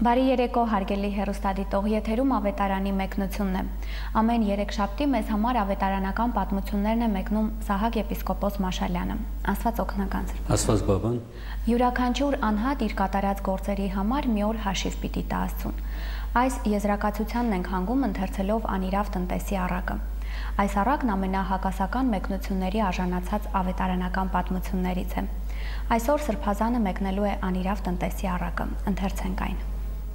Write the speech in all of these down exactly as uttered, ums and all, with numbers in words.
Բարի երեկո, հարգելի հեռուստադիտող, եթերում ավետարանի մեկնությունն է։ Ամեն երեքշաբթի մեզ համար ավետարանական պատմություններն է մեկնում Սահակ եպիսկոպոս Մաշալյանը։ Աստված օգնական ձեր։ Աստված բաբան։ Յուրաքանչյուր անհատ իր կատարած գործերի համար մի օր հաշիվ պիտի տա Աստծուն։ Այս եզրակացությանն ենք հանգում ընթերցելով անիրավ տնտեսի առակը։ Այս առակն ամենահակասական մեկնությունների արժանացած ավետարանական պատմություններից է։ Այսօր Սրբազանը մեկնելու է անիրավ տնտեսի առակը։ Ընթերցենք այն։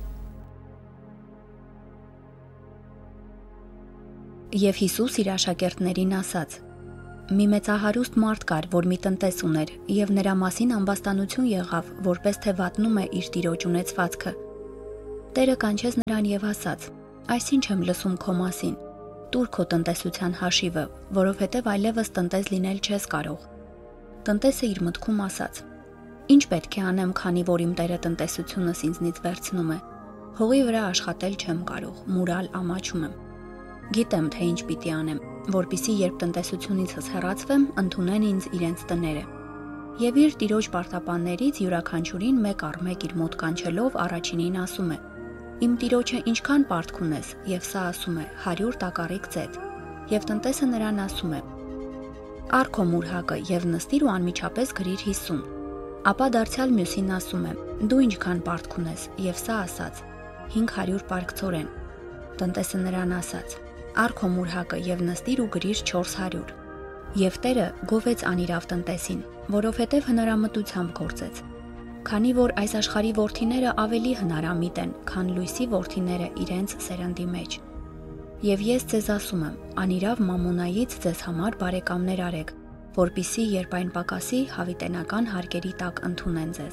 Եվ Հիսուս իր աշակերտներին ասաց. «Մի մեծահարուստ մարդ կար, որ մի տնտես ուներ, եւ նրա մասին ամբաստանություն եղավ, որպես թե վատնում է իր տիրոջ ունեցվածքը։ Տերը կանչեց նրան եւ ասաց. «Այսինչ եմ լսում քո մասին. տուր քո տնտեսության հաշիվը, որովհետեւ այլևս տնտես լինել չես կարող»։ Տնտեսը իր մտքում ասաց. «Ինչ պետք է անեմ, քանի որ իմ Տերը տնտեսությունս ինձնից վերցնում է։ Հողի վրա աշխատել չեմ կարող, մուրալ ամաչում եմ։ Գիտեմ, թե ինչ պիտի անեմ, որպիսի երբ տնտեսությունիցս հեռացվեմ, ընդունեն ինձ իրենց տները»։ Եվ իր տիրոջ պարտապաններից յուրաքանչյուրին մեկ առ մեկ իր մոտ կանչելով առաջինին ասում է. «Իմ տիրոջը ինչքան պարտք ունես», եւ սա ասում է. «հարյուր տակառիկ ծեծ»։ Եվ տնտեսը նրան ասում է. «Առ քո մուրհակը եւ նստիր ու անմիջապես գրիր հիսուն»։ Ապա դարձյալ մյուսին ասում է. «Դու ինչքան պարտք ունես», եւ սա ասաց. «հինգ հարյուր պարկցորեն»։ Տնտեսը նրան ասաց. «Առ քո մուրհակը եւ նստիր ու գրիր չորս հարյուր»։ Եվ Տերը գովեց անիրավ տնտեսին, որովհետեւ հնարամտությամբ գործեց։ Քանի որ այս աշխարհի որդիները ավելի հնարամիտ են, քան լույսի որդիները իրենց սերնդի մեջ։ Եվ ես ձեզ ասում եմ, անիրավ մամոնայից ձեզ համար բարեկամներ արեք, որպիսի երբ այն պակասի, հավիտենական հարկերի տակ ընդունեն ձեզ։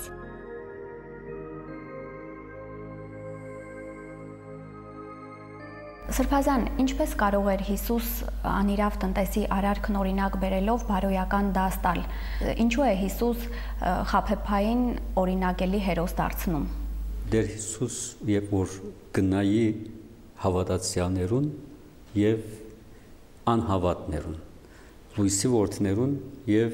Սրբազան, ինչպես կարող էր Հիսուս անիրավ տնտեսի արարքն օրինակ բերելով բարոյական դաս տալ։ Ինչու է Հիսուս խաբեբային օրինակելի հերոս դարձնում։ Դեր Հիսուս երբ որ գնայի հավատացյալներուն եւ անհավատներուն, լույսի որդիներուն եւ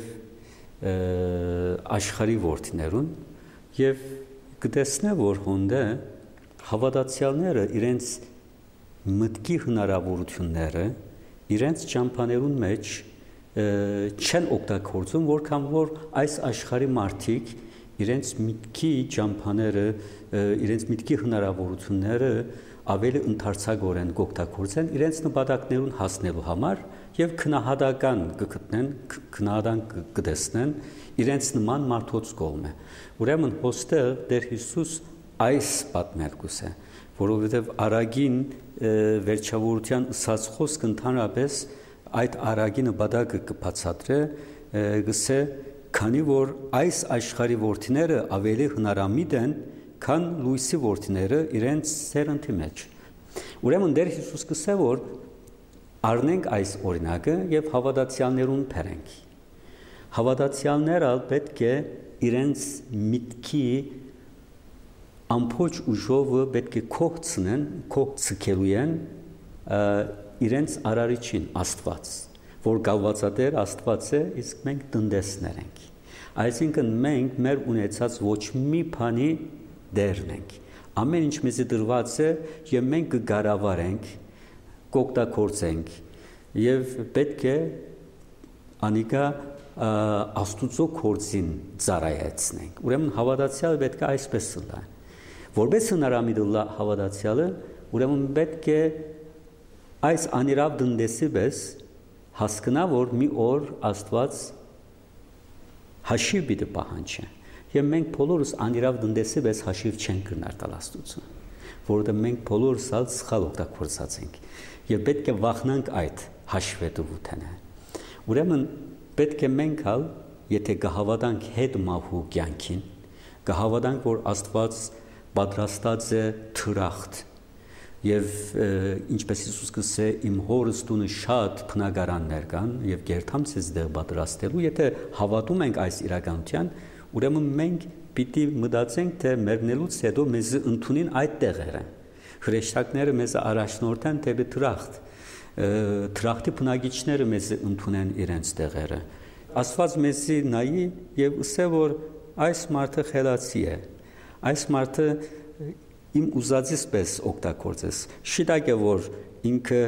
աշխարհի որդիներուն եւ կտեսնե որ հոնդե հավատացյալները իրենց մտքի հնարավորությունները իրենց ճամփաներուն մեջ չեն օգտագործում, որքան որ այս աշխարհի մարդիկ իրենց միտքի ճամփաները, իրենց միտքի հնարավորությունները ավելի ընդարձակորեն կօգտագործեն իրենց նպատակներուն հասնելու համար եւ քնահատական կգտնեն, քնահատան կտեսնեն իրենց նման մարդոց կողմը։ Ուրեմն հոստեղ Տեր Հիսուս այս պատմելկուս է, որովհետեւ արագին վերջավորության ըսած խոսքը ընդհանրապես այդ արագի նպատակը կբացատրե, գսե, քանի որ այս աշխարհի որդիները ավելի հնարամիտ են, քան լույսի որդիները իրենց սերնդի մեջ։ Ուրեմն Տեր Հիսուս կսե որ առնենք այս օրինակը եւ հավատացյալներուն բերենք։ Հավատացյալները պետք է իրենց միտքի ամբողջ ուժովը պետք է կողցնեն, կողցկելու են իրենց արարիչին Աստված, որ գալվածատեր Աստված է, իսկ մենք տնտեսներ ենք։ Այսինքն մենք մեր ունեցած ոչ մի բանի դերն ենք։ Ամեն ինչ մեզի դրված է եւ մենք կգարավարենք, կօգտագործենք եւ պետք է անիկա Աստուծո գործին ծառայեցնենք։ Ուրեմն հավատացյալը պետք է այսպես լա։ Որպես հնարամիտ հավատացյալը, ուրեմն պետք է այս անիրավ տնտեսի պես հասկանա, որ մի օր Աստված հաշիվ պիտի պահանջի։ Եվ մենք բոլորս անիրավ տնտեսի պես հաշիվ չենք կրնար տալ Աստծուն, որովհետև մենք բոլորս ալ սխալ օգտագործած ենք եւ պետք է վախնանք այդ հաշվետվութենը։ Ուրեմն պետք է մենք ալ, եթե կհավատանք հետ մահու կյանքին, կհավատանք, որ Աստված պատրաստած է թրախտ եւ ինչպես Հիսուս կսե իմ հորս տունը շատ բնակարաններ կան եւ գերտամ ցեզ դեր պատրաստելու եթե հավատում ենք այս իրականության ուրեմն մենք պիտի մտածենք թե մեռնելուց հետո մեզ ընդունին այդ տեղերը հրեշտակները մեզ առաջնորդեն դեպի թրախտ թրախտի բնակիչները մեզ ընդունեն իրենց տեղերը Աստված մեզի նայի եւ ասե որ այս մարդը խելացի է այս մարդը իմ ուզածից պես օգտագործես։ Շիտակ է որ ինքը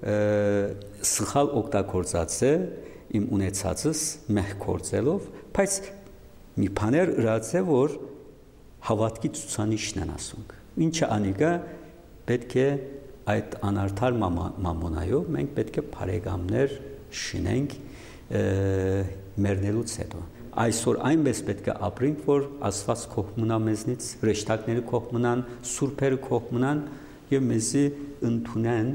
սխալ օգտագործած է իմ ունեցածս մեղք գործելով, բայց մի բաներ ըրած է որ հավատքի ցուցանիշն են ասում։ Ինչը անիկա պետք է այդ անարդար մամոնայով մենք պետք է բարեկամներ շինենք մեռնելուց հետո։ Այսօր այնպես պետք է ապրենք, որ Աստված կողմնա մեզնից, հրեշտակները կողմնան, սուրբերը կողմնան եւ մեզի ընդունեն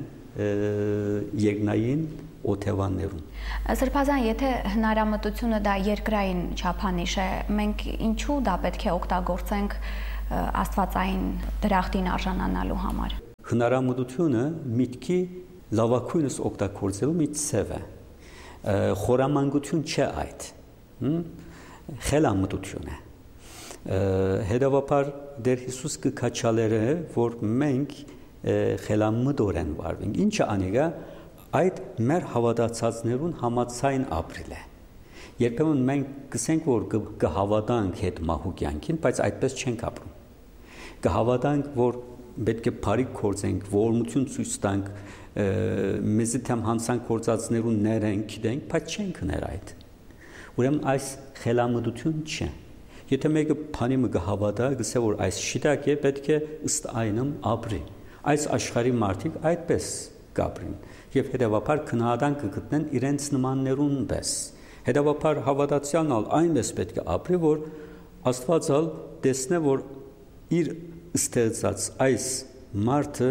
երկնային օթևաններում։ Սրբազան, եթե հնարամտությունը դա երկրային չափանիշ է, մենք ինչու դա պետք է օգտագործենք աստվածային դրախտին արժանանալու համար։ Հնարամտությունը միտքի լավակույնս օգտագործելու մի ցև է։ Խորամանկություն չէ այդ։ Խելամտություն է։ Հետևաբար Տեր Հիսուս կքաչալերը որ մենք խելամտորեն վարվենք։ Ինչը անիկա այդ մեր հավատացածներուն համացայն ապրիլ է։ Երբեմն մենք կսենք որ կհավատանք հետ մահու կյանքին, բայց այդպես չենք ապրում։ Կհավատանք որ պետք է բարիք գործենք, ողորմություն ցույց տանք, մեզի թեմ հանցանք գործածներուն ներենք, գիտենք, բայց չենք ներ այդ։ Ուրեմն այս խելամտություն չէ։ Եթե մեկը բանի մը կհավատա, գսե որ այս շիտակ է, պետք է ըստ այնմ ապրի։ Այս աշխարհի մարդիկ այդպես կապրին եւ հետեւաբար քնահատան կգտնեն իրենց նմաններուն պես։ Հետեւաբար հավատացյալն այնպես պետք է ապրի, որ Աստվածալ տեսնե, որ իր ստեղծած այս մարդը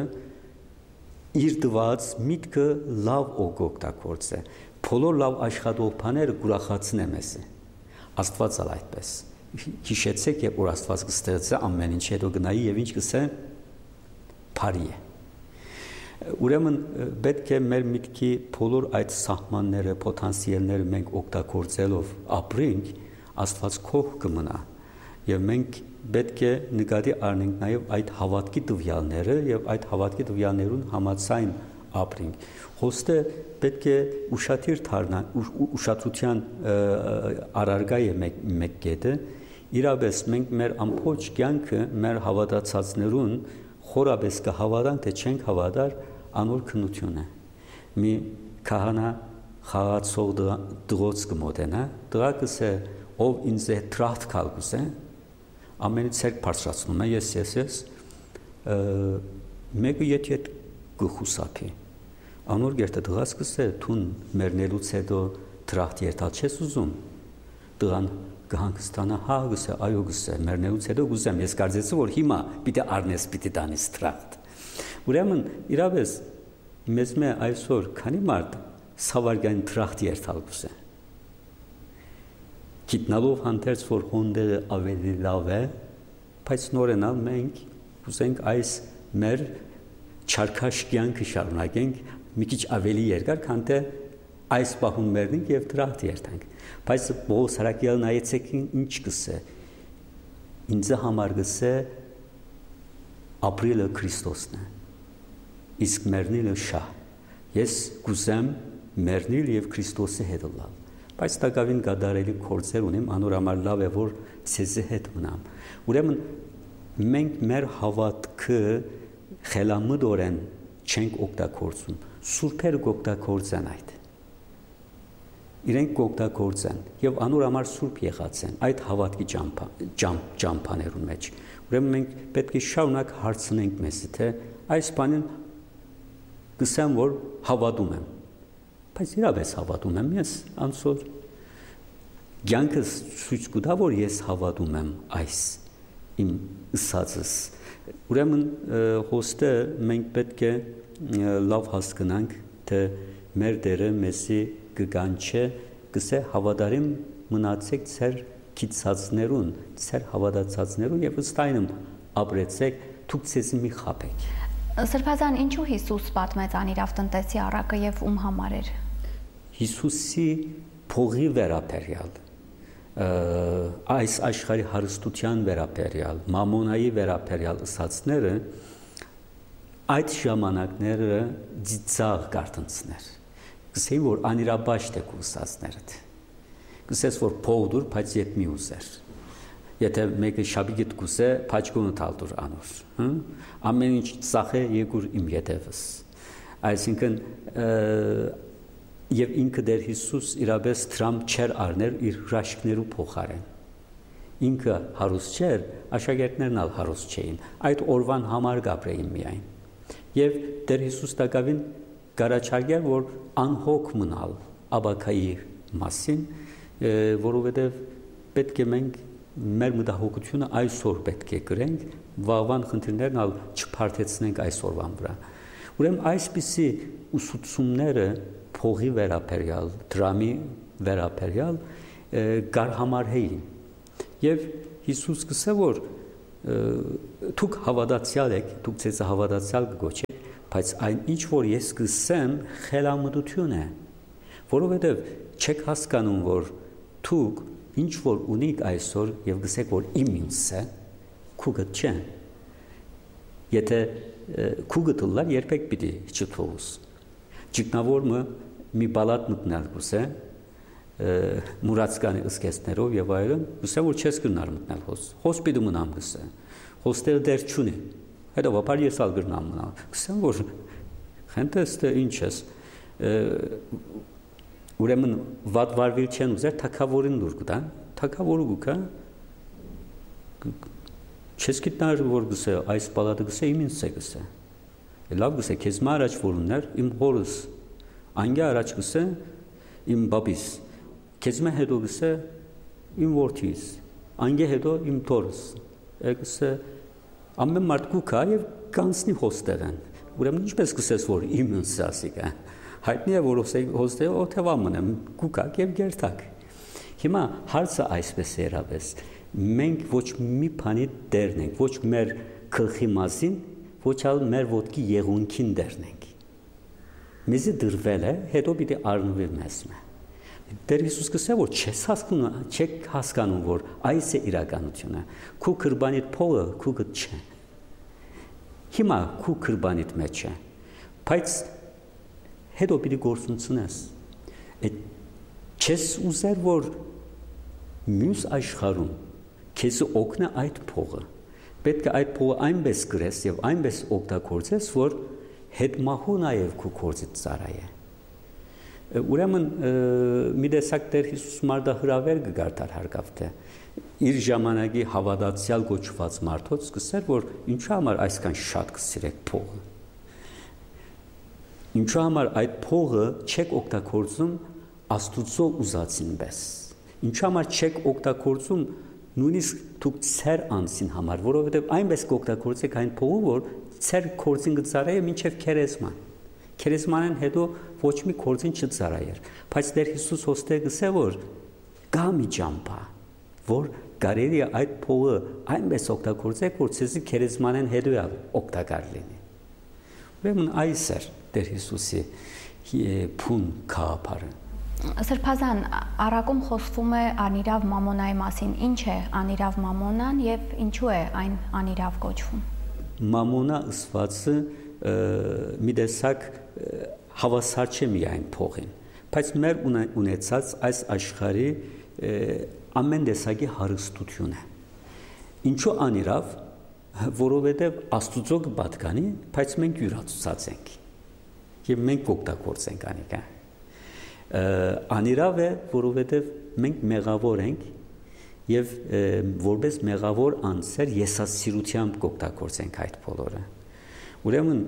իր դված միտքը լավ օգտագործե։ Բոլոր լավ աշխատող բաները գուրախացնե մեզ։ Աստվածալ այդպես։ Հիշեցեք, երբ որ Աստված կստեղծե ամեն ինչ, հետո գնայի եւ ինչ կսե բարի է։ Ուրեմն պետք է մեր միտքի բոլոր այդ սահմանները, պոտենցիալները մենք օգտագործելով ապրենք, Աստված քող կմնա եւ մենք պետք է նկատի առնենք նաեւ այդ հավատքի տվյալները եւ այդ հավատքի տվյալներուն համաձայն ապրենք։ Հոստը պետք է ուշադիր դառնա, ուշադրության առարգա է մեկ կետը, իրապես մենք մեր ամբողջ կյանքը մեր հավատացածներուն խորապես կհավատանք, թե չենք հավատար, անոր քննություն է։ Մի քահանա խաղացող դրոց կմոտենա, դրա կսե ով ինձ է տրախտ կալգուս է, ամենից երկ բարձրացնում է, ես ես ես, մեկը ետ ետ գխուսապի, անոր գերտը դղաս կսե, թուն մերնելուց հետո տրախտ երտալ չես ուզում, դղան կհանգստանա, հա գսե, այո գսե, մերնելուց հետո գուզեմ, ես կարծեցի, որ հիմա պիտի արնես պիտի տանիս տրախտ։ Ուրեմն իրապես մեզ մե այսօր քանի մարդ սավարգային տրախտ երթալ գուզե։ Գիտնալով հանդերձ, որ հոնդերը ավելի լավ է, բայց նորենալ մենք ուզենք այս մեր չարքաշ կյանքը շարունակենք մի քիչ ավելի երկար, քան թե այս պահուն մեռնենք եւ տրախտ երթանք։ Բայց Պողոս Հրակյալը նայեցեք ինչ կսե։ Ինձ համար կսե ապրիլը Քրիստոսն է։ Իսկ մեռնիլը շահ։ Ես կուզեմ մեռնիլ եւ Քրիստոսի հետ լալ։ Բայց տակավին գադարելի գործեր ունեմ, անոր համար լավ է որ ցեզի հետ մնամ։ Ուրեմն մենք մեր հավատքը խելամտորեն չենք օգտագործում, սուրբերը կօգտագործեն այդ։ Իրենք կօգտագործեն եւ անոր համար սուրբ եղած են այդ հավատքի ճամփաներուն մեջ։ Ուրեմն մենք պետք է շարունակ հարցնենք մեզ, թե այս բանին կսեմ որ հավատում եմ։ Բայց իրապես հավատում եմ ես, անցոր կյանքս ցույց կտա, որ ես հավատում եմ այս իմ ըսածս։ Ուրեմն հոստը մենք պետք է լավ հասկանանք, թե մեր Տերը մեզի կգանչե, կսե հավատարիմ մնացեք ձեր քիծածներուն, ձեր հավատացածներուն եւ ըստ այնմ ապրեցեք, դուք ցեզ մի խաբեք։ Սրբազան, ինչու Հիսուս պատմեց անիրավ տնտեսի առակը եւ ում համար էր։ Հիսուսի փողի վերաբերյալ, այս աշխարհի հարստության վերաբերյալ, մամոնայի վերաբերյալ ըսածները այդ ժամանակները ծիծաղ կարտնցներ։ Կսեին որ անիրաբաշտ է կուսածներդ։ Կսես որ փող դուր, բայց ետ մի ուզեր։ Եթե մեկը շաբիգիտ գուսե, փաչկոնը տալդուր անոր, հմ, ամեն ինչ ծախե եկուր իմ ետևս։ Այսինքն եւ ինքը դեր Հիսուս իրապես դրամ չեր առներ իր հրաշքներու փոխարեն։ Ինքը հարուստ չէր, աշակերտներն ալ հարուստ չէին։ Այդ օրվան համար գաբրեին միայն։ Եվ դեր Հիսուս տակավին գարաչարգեր, որ անհոգ մնալ աբակայի մասին, որովհետև պետք է մենք մեր մտահոգությունը այսօր պետք է գրենք, վաղվան խնդիրներն ալ չփարթեցնենք այսօրվան վրա։ Ուրեմն այսպիսի ուսուցումները փողի վերաբերյալ, դրամի վերաբերյալ գարհամարհեին։ Եվ Հիսուս գսե որ դուք հավատացյալ եք, դուք ձեզ հավատացյալ կգոչեք, բայց այն ինչ որ ես կսեմ խելամտություն է, որովհետև չեք հասկանում, որ դուք ինչ որ ունիք այսօր եւ գսեք որ իմ ինձ է, քուգը չէ։ Եթե քուգը դլար երբեք պիտի չթողուս։ Ճգնավորը մի բալատ մտնել գուսե, մուրացկանի ըսկեսներով եւ այլն, գսե որ չես գնար մտնել հոս։ Հոսպիտը մնամ գսե։ Հոստել դեր չունի։ Հետո վապար ես ալ գնամ մնալ։ Գսեմ որ խենտեստը ինչ ես։ Ուրեմն վատ վարվիլ չեն ուզեր թակավորին դուր կտան, թակավորը գուկա չես գիտնար որ գսե այս բալատը գսե իմ ինձ է գսե։ Լավ գսե քեզ մա առաջ որուններ իմ հորս, անգե առաջ գսե իմ բաբիս, քեզ մա հետո գսե իմ որդիս, անգե հետո իմ թորս, գսե ամեն մարդ գուկա եւ կանցնի հոստեղեն։ Ուրեմն ինչպես գսես որ իմ ինձ ասիկա։ Հայտնի է որ հոստեղը օթևամն եմ գուկակ եւ գերտակ։ Հիմա հարցը այսպես է երաբես։ Մենք ոչ մի բանի դերն ենք, ոչ մեր գլխի մասին, ոչ ալ մեր ոտքի եղունքին դերն ենք։ Մեզի դրվել է, հետո պիտի առնվի մեզ մե։ Տեր Հիսուս կսե որ չես հասկանում, չեք հասկանում որ այս է իրականությունը։ Քու կրբանիդ փողը քուգը չէ։ Հիմա քու կրբանիդ մեջ է։ Բայց հետո պիտի գործունցնես։ Չես ուզեր որ մյուս աշխարհում քեզ օգնի այդ փողը։ Պետք է այդ փողը այնպես գրես եւ այնպես օգտագործես, որ հետմահու նաեւ քու կորցից ծարայե։ Ուրեմն մի տեսակ Տեր Հիսուս մարդահրավեր կգարտար հարկավ թե իր ժամանակի հավատացյալ գոչված մարդոց կսեր որ ինչու համար այսքան շատ կսիրեք փողը։ Ինչու համար այդ փողը չեք օգտագործում Աստուծո ուզածին պես։ Ինչու համար չեք օգտագործում նույնիսկ դուք ծեր անցին համար, որովհետև այնպես կօգտագործեք այն փողը, որ ծեր կորձին կծարայե մինչև քերեզման։ Քերեզմանեն հետո ոչ մի կորձին չծարայեր։ Բայց Տեր Հիսուս հոստեղ գսե որ կա մի ճամփա, որ կարելի է այդ փողը այնպես օգտագործեք, որ ցեզի քերեզմանեն հետո օգտակար լինի։ Ուրեմն այս է Տեր Հիսուսի փուն քահապարը։ Սրբազան առակում խոսվում է անիրավ մամոնայի մասին։ Ինչ է անիրավ մամոնան եւ ինչու է այն անիրավ կոչվում։ Մամոնա ըսվածը մի տեսակ հավասար չէ միայն փողին, բայց մեր ունեցած այս աշխարհի ամեն տեսակի հարստություն է։ Ինչու անիրավ, որովհետեւ Աստուծո կպատկանի, բայց մենք յուրացած ենք։ Եվ մենք կօգտագործենք անիկա։ Անիրավ է, որովհետև մենք մեղավոր ենք և որպես մեղավոր անձեր եսասիրությամբ կօգտագործենք այդ բոլորը։ Ուրեմն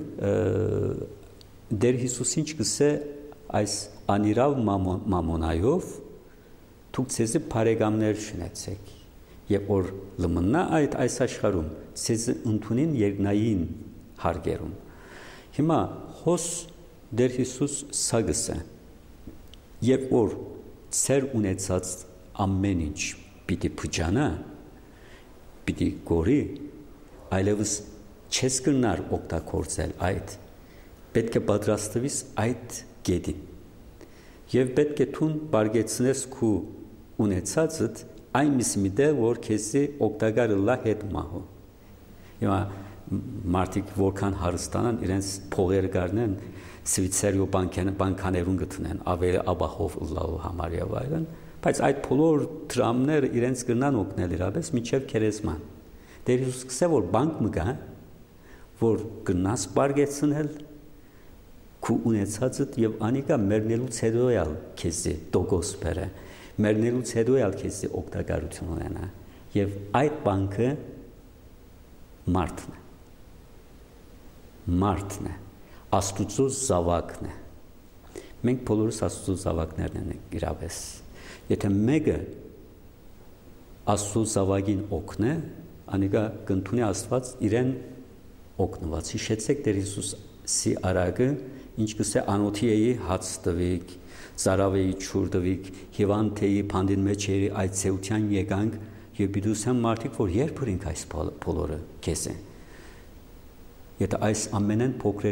Տեր Հիսուս ինչ կսե այս անիրավ մամոնայով դուք ցեզի բարեկամներ շնեցեք եւ որ լմնա այդ այս աշխարհում ցեզի ընդունին երկնային հարգերում։ Հիմա հոս Տեր Հիսուս սա գսե Եվ որ ծեր ունեցած ամեն ինչ պիտի փճանա, պիտի գորի, այլևս չես կրնար օգտագործել այդ, պետք է պատրաստվիս այդ գետին։ Եվ պետք է թուն բարգեցնես քու ունեցածդ այնպես մի դեր, որ քեզի օգտակար լա հետ մահու։ Հիմա մարդիկ որքան հարստանան իրենց փողեր գարնեն Սվիցերիո բանկաներուն գտնեն ավելի աբախով լավ համար եւ այլն, Բայց այդ բոլոր դրամները իրենց կրնան օգնել իրապես միջև քերեզման։ Տեր Հիսուս սկսե որ բանկ մը գա, որ կնաս բարգեցնել քու ունեցածդ եւ անիկա մեռնելուց հետո էլ քեզի դոգոս բերե, մեռնելուց հետո էլ քեզի օգտակարություն ունենա։ Եվ այդ բանկը մարդն է։ Մարդն է, Աստուծո զավակն է։ Մենք բոլորս Աստուծո զավակներն ենք իրապես։ Եթե մեկը Աստծո զավակին օգնե, անիկա կընդունի Աստված իրեն օգնված։ Հիշեցեք Տեր Հիսուսի արագը, ինչ կսե անոթիեի հաց տվիկ, ծարավեի չուր տվիկ, հիվանդեի փանդին մեջ երի այդ ծեության եկանք եւ բիդուսան մարդիկ, որ երբ հրինք այս բոլորը քեզ են։ Եթե այս ամենեն փոքր